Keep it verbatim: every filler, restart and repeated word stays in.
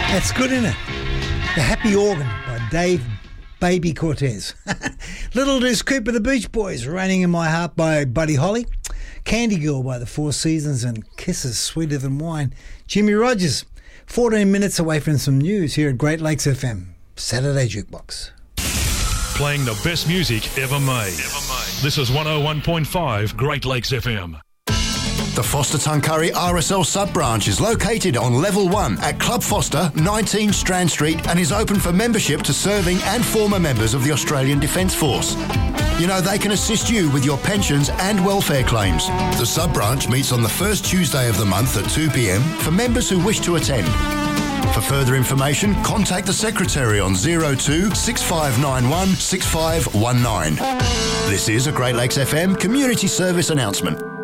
That's good, isn't it? The Happy Organ by Dave Baby Cortez. Little Deuce Cooper, The Beach Boys, Raining in My Heart by Buddy Holly. Candy Girl by The Four Seasons and Kisses Sweeter Than Wine. Jimmy Rogers, fourteen minutes away from some news here at Great Lakes F M. Saturday Jukebox. Playing the best music ever made. Ever made. This is one oh one point five Great Lakes F M. The Foster Tuncurry R S L sub-branch is located on Level one at Club Foster, nineteen Strand Street, and is open for membership to serving and former members of the Australian Defence Force. You know, they can assist you with your pensions and welfare claims. The sub-branch meets on the first Tuesday of the month at two p m for members who wish to attend. For further information, contact the Secretary on zero two six five nine one six five one nine. This is a Great Lakes F M community service announcement.